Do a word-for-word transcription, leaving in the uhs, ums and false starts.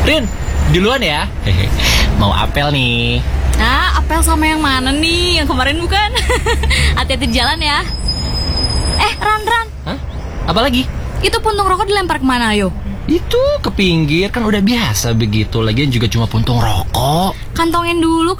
Rin, duluan ya. Hehe. Mau apel nih. Ah, apel sama yang mana nih? Yang kemarin bukan? Hati-hati di jalan ya. Eh, Ran, Ran. Hah? Apa lagi? Itu puntung rokok dilempar kemana, ayo? Itu ke pinggir, kan udah biasa begitu. Lagian juga cuma puntung rokok. Kantongin dulu.